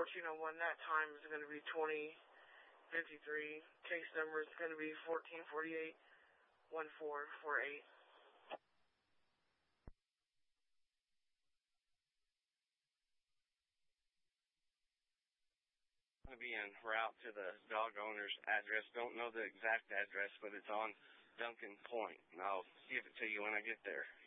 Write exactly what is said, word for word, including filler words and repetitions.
let you know when that time is going to be twenty fifty-three. Case number is going to be fourteen forty-eight, one four four eight. I'm going to be en route to the dog owner's address. Don't know the exact address, but it's on Duncan Point, and I'll give it to you when I get there.